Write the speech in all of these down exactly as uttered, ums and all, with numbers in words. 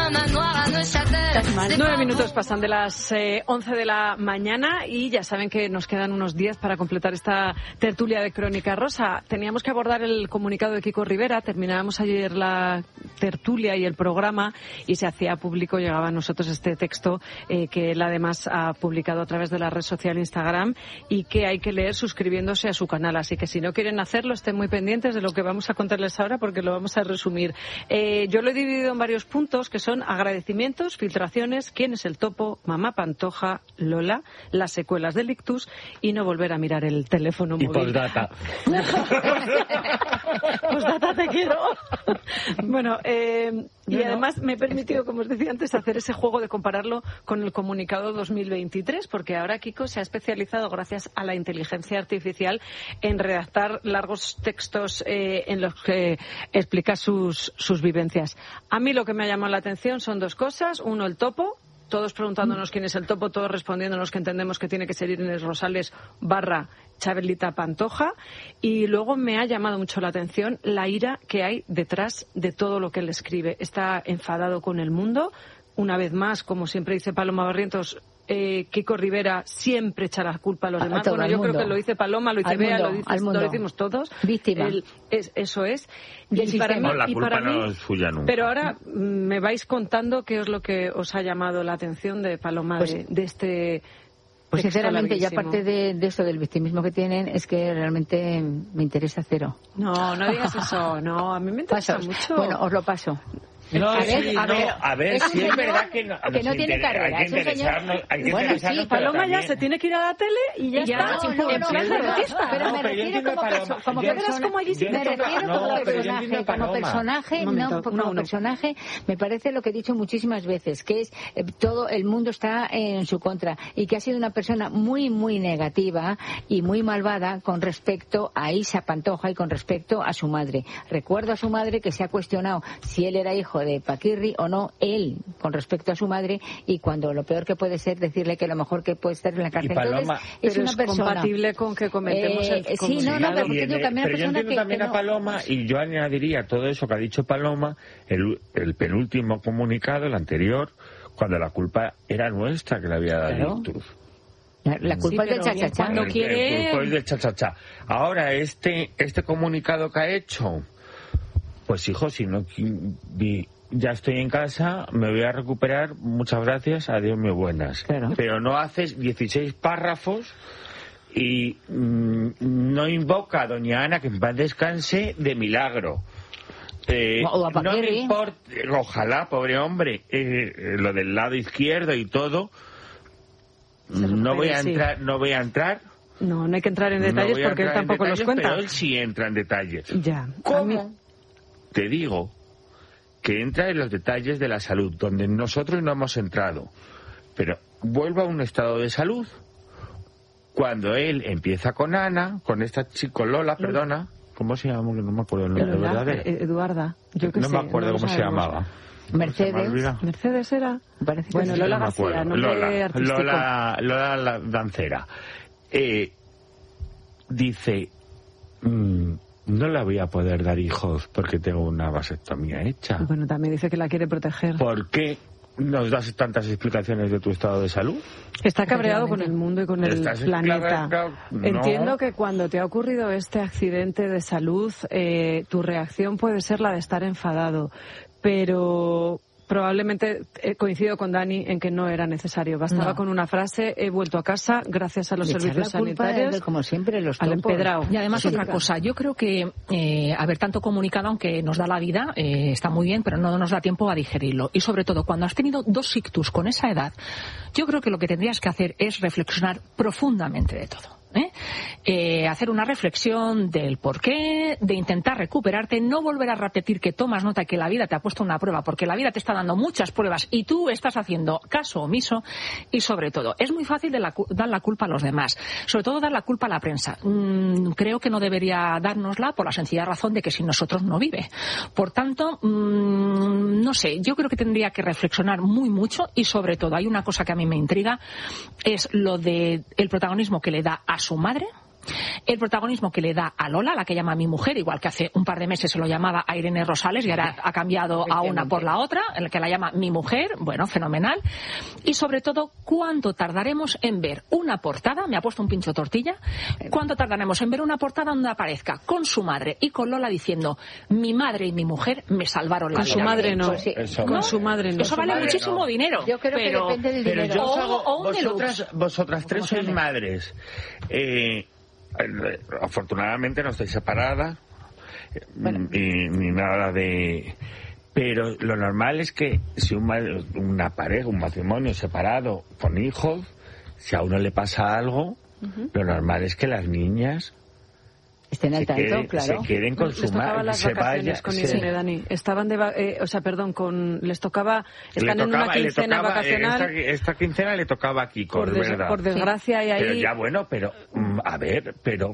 Nueve minutos pasan de las eh, once de la mañana y ya saben que nos quedan unos diez para completar esta tertulia de Crónica Rosa. Teníamos que abordar el comunicado de Kiko Rivera. Terminábamos ayer la tertulia y el programa y se hacía público, llegaba a nosotros este texto eh, que él además ha publicado a través de la red social Instagram y que hay que leer suscribiéndose a su canal. Así que si no quieren hacerlo, estén muy pendientes de lo que vamos a contarles ahora porque lo vamos a resumir. Eh, yo lo he dividido en varios puntos que son agradecimientos, filtraciones, quién es el topo, mamá Pantoja, Lola, las secuelas del ictus y no volver a mirar el teléfono móvil. Y postdata. Postdata te quiero. Bueno, eh, y no, además no. me he permitido, como os decía antes, hacer ese juego de compararlo con el comunicado dos mil veintitrés, porque ahora Kiko se ha especializado, gracias a la inteligencia artificial, en redactar largos textos eh, en los que explica sus, sus vivencias. A mí lo que me ha llamado la atención son dos cosas. Uno, el topo. Todos preguntándonos quién es el topo, todos respondiéndonos que entendemos que tiene que ser Irene Rosales barra Chabelita Pantoja. Y luego me ha llamado mucho la atención la ira que hay detrás de todo lo que él escribe. Está enfadado con el mundo. Una vez más, como siempre dice Paloma Barrientos, eh, Kiko Rivera siempre echa la culpa a los demás. A bueno, yo mundo. creo que lo dice Paloma, lo dice al Bea, mundo, lo, dice, lo decimos todos. Víctima. El, es, eso es. Y, y para mí, no, la y culpa para no mí, es suya nunca. Pero ahora me vais contando qué es lo que os ha llamado la atención de Paloma, pues, de, de este... Pues sinceramente, y aparte de, de eso del victimismo que tienen, es que realmente me interesa cero. No, no digas eso, no, a mí me interesa Pasos. mucho. Bueno, os lo paso. No, a ver, sí, a no, ver, a ver, es si es verdad que no, que no tiene carrera, hay que es un señor... interesarnos, hay que Bueno, interesarnos, sí, pero Paloma también... ya se tiene que ir a la tele y ya, Y ya, está, no, no, en no, plan no, derrotista. pero No, me pero yo refiero entiendo como, a perso Paloma. como Yo- persona, como allí sí me te refiero toca. como No, pero yo personaje, entiendo a como Paloma. personaje, Un no, momento, como uno a uno. personaje, me parece lo que he dicho muchísimas veces, que es eh, todo el mundo está en su contra y que ha sido una persona muy, muy negativa y muy malvada con respecto a Isa Pantoja y con respecto a su madre. Recuerdo a su madre que se ha cuestionado si él era hijo de Paquirri o no, él con respecto a su madre, y cuando lo peor que puede ser decirle que lo mejor que puede estar en la cárcel. Paloma, entonces es pero una es persona compatible con que comentemos eh, el sí, no, no, pero, Y yo en digo el- que a mí una pero yo persona entiendo que, también que a no- Paloma, y yo añadiría todo eso que ha dicho Paloma, el, el penúltimo comunicado, el anterior, cuando la culpa era nuestra que le había dado Claro. el ictus. La, la culpa Sí, es del pero bien, chachachá. cuando El- quiere- el culpa es del cha-cha-cha. Ahora, este, este comunicado que ha hecho, pues hijo, si no qui- vi- ya estoy en casa, me voy a recuperar, muchas gracias, adiós, muy buenas. Claro. Pero no haces dieciséis párrafos y mm, no invoca a doña Ana, que en paz descanse, de milagro. Eh, O a no me Paquirri. importa, ojalá, pobre hombre, eh, eh, lo del lado izquierdo y todo, Se no voy a recupere, sí. entrar, no voy a entrar. No, no hay que entrar en no detalles voy a porque él entrar en tampoco los detalles, cuenta. Pero él sí entra en detalles. Ya. a mí- ¿Cómo? Te digo que entra en los detalles de la salud, donde nosotros no hemos entrado. Pero vuelvo a un estado de salud. Cuando él empieza con Ana, con esta chica, Lola, perdona, ¿cómo se llama? Que no me acuerdo el nombre, Lola, ¿verdad? eh, Eduarda, yo qué No sé, me acuerdo no lo cómo se sabemos. llamaba. Mercedes. Se me olvida. ¿Mercedes era? Me parece que Bueno, sí. Lola No me García, acuerdo. nombre Lola, artístico. Lola, Lola la dancera. Eh, dice, mm, no la voy a poder dar hijos porque tengo una vasectomía hecha. Bueno, también dice que la quiere proteger. ¿Por qué nos das tantas explicaciones de tu estado de salud? Está cabreado con el mundo y con el ¿Estás planeta. cabreado? No. Entiendo que cuando te ha ocurrido este accidente de salud, eh, tu reacción puede ser la de estar enfadado, pero probablemente eh, coincido con Dani en que no era necesario. Bastaba No. con una frase, he vuelto a casa gracias a los Y echar servicios la culpa sanitarios. de, como siempre, los al topos. empedrado. Y además Sí, otra claro. cosa, yo creo que eh, haber tanto comunicado, aunque nos da la vida, eh, está muy bien, pero no nos da tiempo a digerirlo. Y sobre todo, cuando has tenido dos ictus con esa edad, yo creo que lo que tendrías que hacer es reflexionar profundamente de todo. ¿eh? Eh, hacer una reflexión del porqué, de intentar recuperarte, no volver a repetir que tomas nota que la vida te ha puesto una prueba, porque la vida te está dando muchas pruebas y tú estás haciendo caso omiso. Y sobre todo, es muy fácil de la, dar la culpa a los demás, sobre todo dar la culpa a la prensa. Mm, creo que no debería dárnosla por la sencilla razón de que sin nosotros no vive. Por tanto, mmm, no sé, yo creo que tendría que reflexionar muy mucho y sobre todo hay una cosa que a mí me intriga, es lo de el protagonismo que le da a su madre el protagonismo que le da a Lola, la que llama mi mujer, igual que hace un par de meses se lo llamaba a Irene Rosales y ahora ha cambiado a una por la otra, en la que la llama mi mujer, bueno, fenomenal. Y sobre todo, ¿cuánto tardaremos en ver una portada? Me ha puesto un pincho tortilla. ¿Cuánto tardaremos en ver una portada donde aparezca con su madre y con Lola diciendo mi madre y mi mujer me salvaron la vida? Con su madre no. Pues sí. Eso, con no. su madre no. Eso vale muchísimo no. dinero. Yo creo pero, que depende del pero dinero. yo os hago, O- o un vosotras, deluxe. vosotras tres sois madres. Eh, afortunadamente no estáis separadas Bueno. ni, ni nada de... Pero lo normal es que si un, una pareja, un matrimonio separado con hijos, si a uno le pasa algo, uh-huh. lo normal es que las niñas estén al tanto, queden, claro. se queden con les su tocaba madre, las se vacaciones vaya, con se... Irene, Dani. Estaban de, va- eh, o sea, perdón, con les tocaba, están le en tocaba, una quincena le tocaba, vacacional. Esta, esta quincena le tocaba a Kiko, por, es des- verdad. por desgracia, y ahí. Pero ya bueno, pero mm, a ver, pero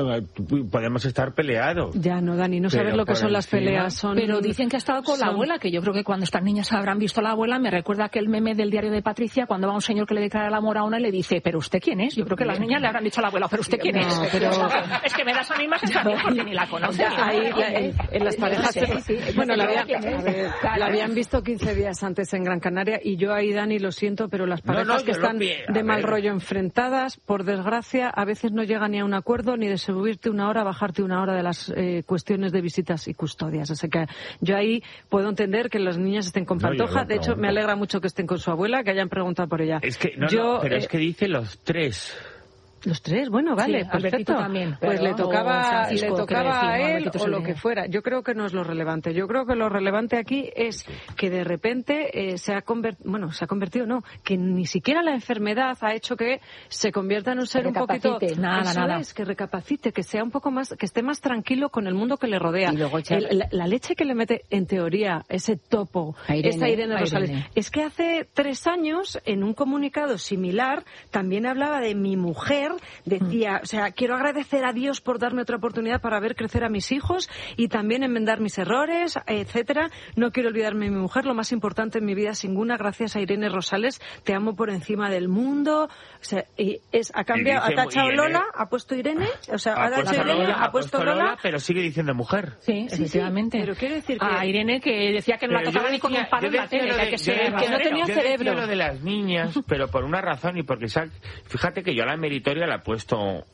mm, podemos estar peleados. Ya no, Dani, no sabes Pero lo que por son las encima- peleas. Son, Pero dicen que ha estado con la son- abuela, que yo creo que cuando estas niñas habrán visto a la abuela, me recuerda aquel meme del diario de Patricia, cuando va un señor que le declara el amor a una y le dice, ¿pero usted quién es? Yo creo que las niñas le habrán dicho a la abuela, ¿pero usted quién No, es? pero- Es que me das a mí más sensación porque ni la conoce. ni Ahí, nada. la- en, en las parejas, Sí, sí, sí. bueno, la, había- ¿Quién es? a ver, la habían visto quince días antes en Gran Canaria y yo ahí, Dani, lo siento, pero las No, parejas no, que yo lo están vi- a de mal ver. rollo enfrentadas, por desgracia, a veces no llegan ni a un acuerdo ni de subirte una hora, bajarte una hora de las eh, cuestiones de visitas y custodias. Así que yo ahí puedo entender que las niñas estén con No, yo Pantoja. lo De hecho, me pregunto. alegra mucho que estén con su abuela, que hayan preguntado por ella. Es que, no, yo, no, pero eh, es que dice los tres. Los tres, bueno, vale, Sí, Albertito perfecto. también, Pues pero- le tocaba, o Francisco, le que tocaba decimos, a él Albertito o se lo le- que fuera. Yo creo que no es lo relevante. Yo creo que lo relevante aquí es que de repente eh, se ha convertido, bueno, se ha convertido, no, que ni siquiera la enfermedad ha hecho que se convierta en un ser un poquito, Recapacite. Nada, eso nada. es, que recapacite, que sea un poco más, que esté más tranquilo con el mundo que le rodea. Y luego echar- El- la, la leche que le mete, en teoría, ese topo, A Irene, esa Irene a Rosales, Irene. es que hace tres años, en un comunicado similar, también hablaba de mi mujer, decía, o sea, quiero agradecer a Dios por darme otra oportunidad para ver crecer a mis hijos y también enmendar mis errores, etcétera. No quiero olvidarme de mi mujer, lo más importante en mi vida, sin ninguna, gracias a Irene Rosales, te amo por encima del mundo. O sea, y es, ha cambiado, Y dice, ha tachado Irene- Lola, ha puesto Irene, o sea, ha, Ha puesto tachado Irene, Lola, ha puesto Lola. pero sigue diciendo mujer. Sí, Sí, efectivamente. sí, pero quiero decir que- A Irene, que decía que no la Pero tocaba yo ni con decía- un palo yo en la decía tele, lo que hay de- que yo ser decía- que no rastrero. tenía yo cerebro. decía lo de las niñas, pero por una razón y porque sa- fíjate que yo a la meritoria la he puesto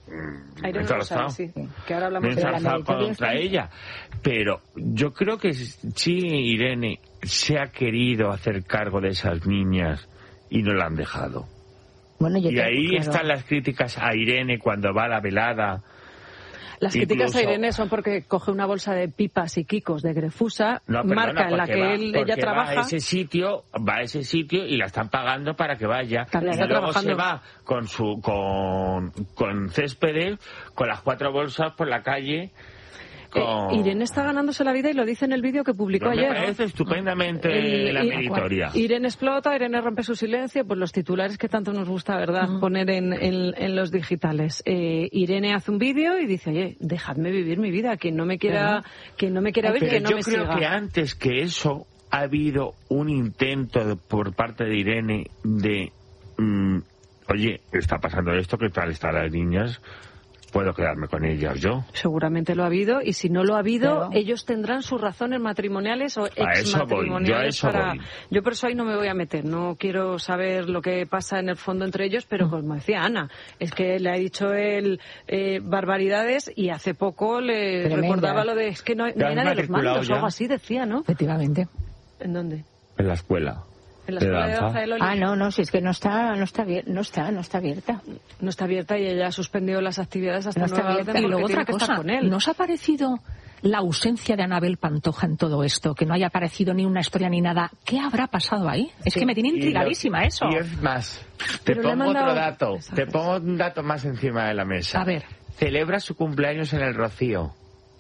A Irene ensalzado. Rosales, sí, que ahora Me he hablamos de la ensalzado meritoria contra está- ella, pero yo creo que sí Irene se ha querido hacer cargo de esas niñas y no la han dejado. Bueno, yo Y te- ahí claro. están las críticas a Irene cuando va a la velada. Las críticas a Incluso- Irene son porque coge una bolsa de pipas y quicos de Grefusa, No, perdona, marca en la porque que va- él, porque ella va trabaja. a ese sitio, va a ese sitio y la están pagando para que vaya. Claro, y está luego trabajando. se va con su con, con Céspedes, con las cuatro bolsas por la calle. Con... Eh, Irene está ganándose la vida y lo dice en el vídeo que publicó No, me ayer. parece estupendamente El- la y- meritoria. Irene explota, Irene rompe su silencio, pues los titulares que tanto nos gusta, ¿verdad?, Mm. poner en, en, en los digitales. Eh, Irene hace un vídeo y dice, oye, dejadme vivir mi vida, quien no me quiera, quien no me quiera ver, Pero que no yo me creo siga. que antes que eso ha habido un intento de- por parte de Irene de, mm, oye, está pasando esto, ¿qué tal están las niñas? Puedo quedarme con ellas yo. Seguramente lo ha habido, y si no lo ha habido, Claro. ellos tendrán sus razones matrimoniales o A eso voy, yo a exmatrimoniales eso para... voy. Yo por eso ahí no me voy a meter, no quiero saber lo que pasa en el fondo entre ellos, pero como decía Ana, es que le ha dicho él eh, barbaridades y hace poco le Tremendas. recordaba lo de, es que no, no ¿Te has hay nadie de los matriculado mandos o ya? algo así, decía, ¿no? Efectivamente. ¿En dónde? En la escuela. En la de escuela de danza. danza de Loli. Ah, no, no, si es que no está, no está, abier- no está, no está abierta. No está abierta y ella suspendió las actividades hasta No está nueva abierta. orden Y porque luego tiene otra que estar cosa, con él. ¿nos ha parecido la ausencia de Anabel Pantoja en todo esto? Que no haya aparecido ni una historia ni nada. ¿Qué habrá pasado ahí? Es Sí. que me tiene Y lo- intrigadísima eso. Y es más, te Pero le he pongo mandado- otro dato, Eso te es. pongo un dato más encima de la mesa. A ver. Celebra su cumpleaños en el Rocío.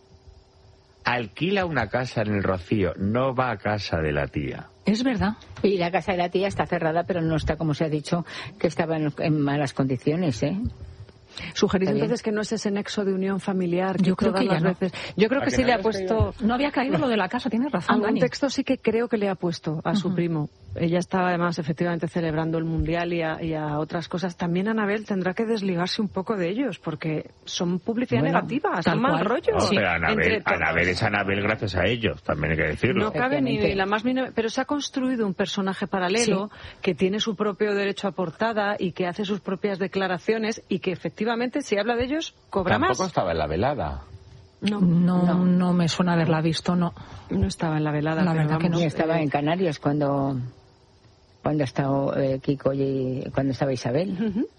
Alquila una casa en el Rocío, no va a casa de la tía. Es verdad. Y la casa de la tía está cerrada, pero no está, como se ha dicho, que estaba en, en malas condiciones, ¿eh? ¿Sugerís entonces que no es ese nexo de unión familiar? Yo creo que ya no. Veces... Yo creo que sí no le ha puesto... No había caído lo de la casa, tienes razón, Algún Dani. texto sí que creo que le ha puesto a su uh-huh. primo. Ella estaba además efectivamente celebrando el Mundial y a, y a otras cosas. También Anabel tendrá que desligarse un poco de ellos porque son publicidad bueno, negativa, son mal rollo. No, pero Anabel, Anabel es Anabel gracias a ellos, también hay que decirlo. No cabe ni la más mínima... Pero se ha construido un personaje paralelo sí. que tiene su propio derecho a portada y que hace sus propias declaraciones y que efectivamente si habla de ellos cobra Tampoco más. Tampoco estaba en la velada. No, no, no, no me suena haberla visto, no. No estaba en la velada. La verdad que no. Ni estaba en Canarias cuando cuando estaba eh, Kiko y cuando estaba Isabel. Uh-huh.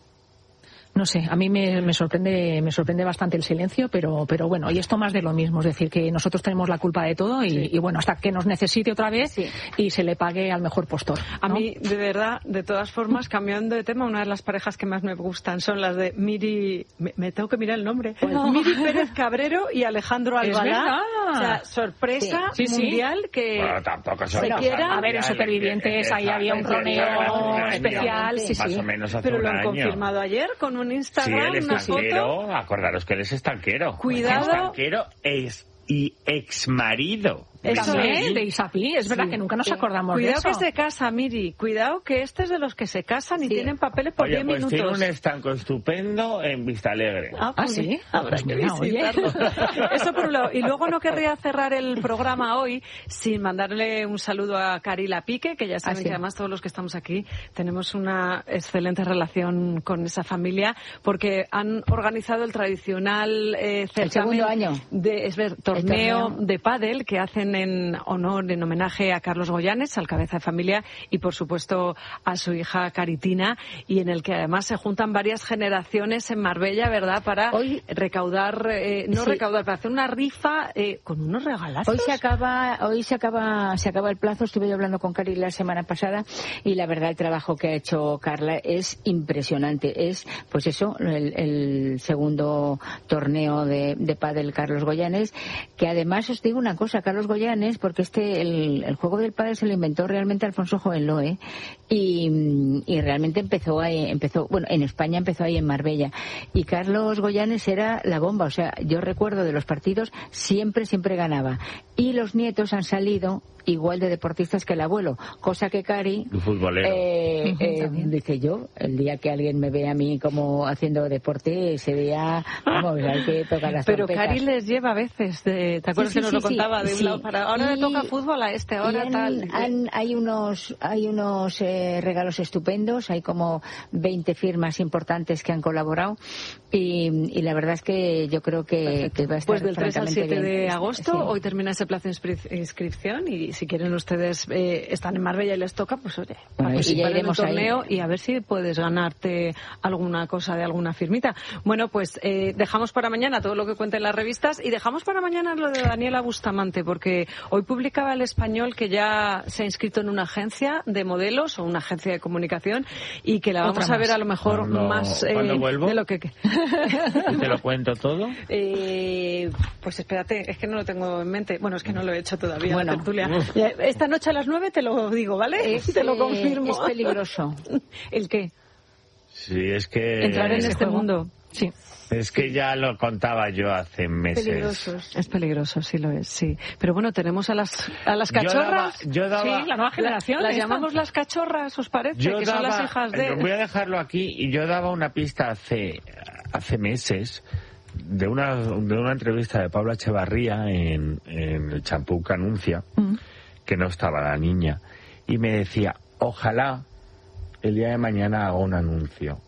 No sé, a mí me, me sorprende me sorprende bastante el silencio, pero pero bueno, y esto más de lo mismo, es decir, que nosotros tenemos la culpa de todo y, sí. y bueno, hasta que nos necesite otra vez sí. y se le pague al mejor postor, ¿no? A mí, de verdad, de todas formas, cambiando de tema, una de las parejas que más me gustan son las de Miri, me, me tengo que mirar el nombre, no. Miri Pérez Cabrero y Alejandro Albalá. O sea, sorpresa sí. Sí, mundial sí. que bueno, tampoco se quiera. A ver, en Supervivientes ahí había un troneo especial, sí, sí. Más o menos hace pero un lo han año. confirmado ayer con un Instagram, sí, él una es estanquero, foto. Acordaros que él es estanquero. Cuidado. Estanquero es y exmarido. Eso es, de Isapi, es verdad sí. que nunca nos acordamos Cuidado de eso. Cuidado que se casa, Miri, cuidado que este es de los que se casan y sí. tienen papeles por oye, diez pues minutos. Tiene un estanco estupendo en Vistalegre. Ah, pues, ¿Ah sí? Habrá pues que mira, visitarlo. Eso por un lado. Y luego no querría cerrar el programa hoy sin mandarle un saludo a Carila Pique, que ya saben ah, sí. que además todos los que estamos aquí tenemos una excelente relación con esa familia, porque han organizado el tradicional eh, certamen el segundo año. de es ver, torneo, torneo de pádel que hacen en honor, en homenaje a Carlos Goyanes, al cabeza de familia, y por supuesto a su hija Caritina, y en el que además se juntan varias generaciones en Marbella, ¿verdad?, para hoy, recaudar, eh, no sí. recaudar, para hacer una rifa eh, con unos regalazos. Hoy se acaba, hoy se acaba, se acaba el plazo. Estuve yo hablando con Cari la semana pasada y la verdad el trabajo que ha hecho Carla es impresionante. Es, pues eso, el, el segundo torneo de, de pádel Carlos Goyanes, que además os digo una cosa, Carlos Goyanes, porque este el, el juego del pádel se lo inventó realmente Alfonso Jovenloe y, y realmente empezó ahí, empezó, bueno, en España empezó ahí en Marbella, y Carlos Goyanes era la bomba. O sea, yo recuerdo de los partidos siempre, siempre ganaba, y los nietos han salido igual de deportistas que el abuelo, cosa que Cari eh, eh, dice yo, el día que alguien me ve a mí como haciendo deporte, ese día, vamos, hay que tocar las Pero trompetas. Cari les lleva a veces, de, ¿te acuerdas sí, sí, que nos sí, lo contaba? Sí, de un sí. lado para ahora y, le toca fútbol a este, ahora han, tal. Han, hay unos, hay unos eh, regalos estupendos, hay como veinte firmas importantes que han colaborado y, y la verdad es que yo creo que, que va a estar pues del tres al siete bien. de agosto, sí. Hoy termina ese plazo de inscripción y si quieren ustedes eh, están en Marbella y les toca, pues oye, bueno, participar en el torneo ahí. Y a ver si puedes ganarte alguna cosa de alguna firmita. Bueno, pues eh, dejamos para mañana todo lo que cuenten las revistas y dejamos para mañana lo de Daniela Bustamante, porque hoy publicaba El Español que ya se ha inscrito en una agencia de modelos o una agencia de comunicación y que la vamos Otra a ver más. A lo mejor cuando, más eh, vuelvo, de lo que... ¿Te lo cuento todo? Eh, pues espérate, es que no lo tengo en mente. Bueno, es que no lo he hecho todavía, bueno, la tertulia. Esta noche a las nueve te lo digo, ¿vale? Es, te lo confirmo. Es peligroso. ¿El qué? Sí, es que... Entrar en este mundo. Sí. Es que ya lo contaba yo hace meses. Peligrosos. Es peligroso, sí lo es, sí. Pero bueno, tenemos a las a las cachorras. Yo daba, yo daba, sí, la nueva generación. Las llamamos las cachorras, ¿os parece? Yo que daba, son las hijas de... Voy a dejarlo aquí y yo daba una pista hace, hace meses de una, de una entrevista de Pablo Echevarría en, en el champú que anuncia, mm. que no estaba la niña, y me decía, ojalá el día de mañana haga un anuncio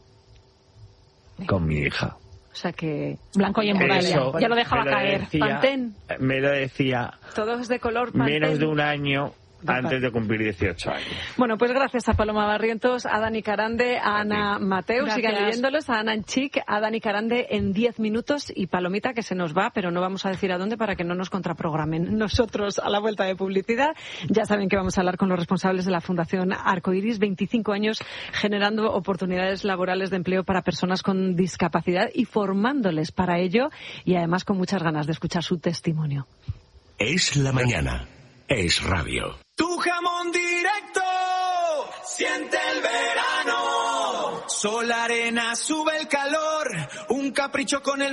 con mi hija. O sea que... Blanco y en muralla. Ya lo dejaba lo caer. Decía, Pantén. Me lo decía... Todos de color Pantén. Menos de un año... antes de cumplir dieciocho años. Bueno, pues gracias a Paloma Barrientos, a Dani Carande, a Ana Mateu, gracias. Sigan leyéndolos, a Ana Chic, a Dani Carande en diez minutos y Palomita que se nos va, pero no vamos a decir a dónde para que no nos contraprogramen nosotros a la vuelta de publicidad. Ya saben que vamos a hablar con los responsables de la Fundación Arcoiris, veinticinco años generando oportunidades laborales de empleo para personas con discapacidad y formándoles para ello y además con muchas ganas de escuchar su testimonio. Es la mañana. Es radio. Tu jamón directo, siente el verano. Sol, arena, sube el calor, un capricho con el